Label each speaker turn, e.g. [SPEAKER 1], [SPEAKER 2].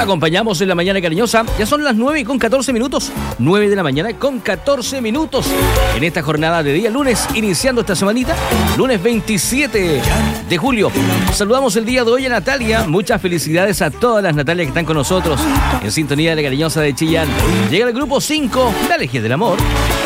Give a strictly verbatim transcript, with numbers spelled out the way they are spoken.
[SPEAKER 1] acompañamos en la mañana cariñosa. Ya son las nueve con catorce minutos. nueve de la mañana con catorce minutos. En esta jornada de día lunes, iniciando esta semanita. Lunes veintisiete de julio. Saludamos el día de hoy a Natalia. Muchas felicidades a todas las Natalias que están con nosotros. En sintonía de la cariñosa de Chillán. Llega el grupo cinco, la Legión del Amor.